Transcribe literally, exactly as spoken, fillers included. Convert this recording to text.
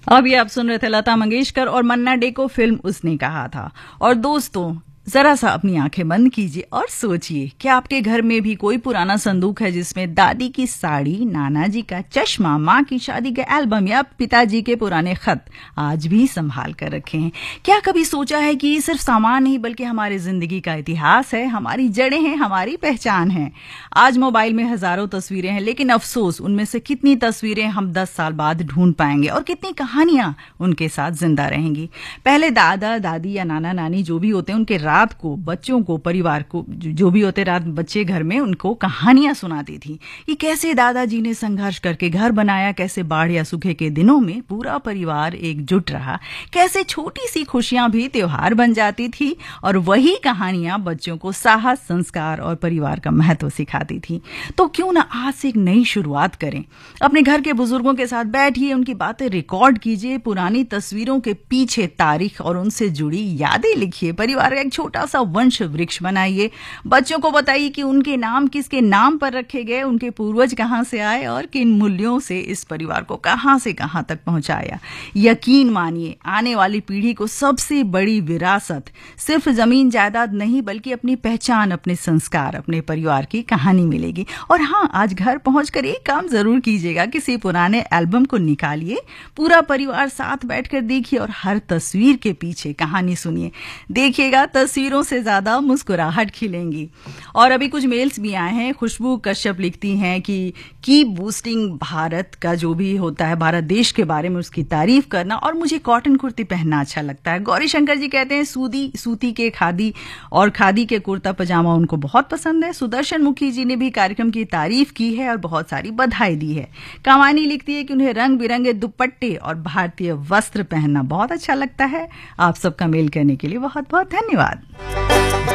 अभी आप सुन रहे थे लता मंगेशकर और मन्ना डे को फिल्म उसने कहा था। और दोस्तों, जरा सा अपनी आंखें बंद कीजिए और सोचिए कि आपके घर में भी कोई पुराना संदूक है जिसमें दादी की साड़ी, नाना जी का चश्मा, माँ की शादी का एल्बम या पिताजी के पुराने खत आज भी संभाल कर रखे हैं। क्या कभी सोचा है कि ये सिर्फ सामान नहीं बल्कि हमारी जिंदगी का इतिहास है, हमारी जड़ें हैं, हमारी पहचान है। आज मोबाइल में हजारों तस्वीरें हैं, लेकिन अफसोस उनमें से कितनी तस्वीरें हम दस साल बाद ढूंढ पाएंगे और कितनी कहानियां उनके साथ जिंदा रहेंगी। पहले दादा दादी या नाना नानी जो भी होते हैं, उनके रात को बच्चों को, परिवार को, जो भी होते रात बच्चे घर में, उनको कहानियां सुनाती थी कि कैसे दादाजी ने संघर्ष करके घर बनाया, कैसे बाढ़ या सूखे के दिनों में पूरा परिवार एकजुट रहा, कैसे छोटी सी खुशियां भी त्योहार बन जाती थी। और वही कहानियां बच्चों को साहस, संस्कार और परिवार का महत्व सिखाती थी। तो क्यों ना आज से एक नई शुरुआत करें। अपने घर के बुजुर्गों के साथ बैठिए, उनकी बातें रिकॉर्ड कीजिए, पुरानी तस्वीरों के पीछे तारीख और उनसे जुड़ी यादें लिखिए, परिवार का एक छोटा सा वंश वृक्ष बनाइए। बच्चों को बताइए कि उनके नाम किसके नाम पर रखे गए, उनके पूर्वज कहां से आए और किन मूल्यों से इस परिवार को कहां से कहां तक पहुंचाया। यकीन मानिए, आने वाली पीढ़ी को सबसे बड़ी विरासत सिर्फ जमीन जायदाद नहीं बल्कि अपनी पहचान, अपने संस्कार, अपने परिवार की कहानी मिलेगी। और हाँ, आज घर पहुंचकर एक काम जरूर कीजिएगा, किसी पुराने एल्बम को निकालिए, पूरा परिवार साथ बैठकर देखिए और हर तस्वीर के पीछे कहानी सुनिए। देखिएगा, तस्वीरों से ज्यादा मुस्कुराहट खिलेंगी। और अभी कुछ मेल्स भी आए हैं। खुशबू कश्यप लिखती हैं कि कीप बूस्टिंग भारत का जो भी होता है, भारत देश के बारे में उसकी तारीफ करना, और मुझे कॉटन कुर्ती पहनना अच्छा लगता है। गौरी शंकर जी कहते हैं सूदी सूती के खादी और खादी के कुर्ता पजामा उनको बहुत पसंद है। सुदर्शन मुखी जी ने भी कार्यक्रम की तारीफ की है और बहुत सारी बधाई दी है। कामानी लिखती है कि उन्हें रंग बिरंगे दुपट्टे और भारतीय वस्त्र पहनना बहुत अच्छा लगता है। आप सबका मेल करने के लिए बहुत बहुत धन्यवाद।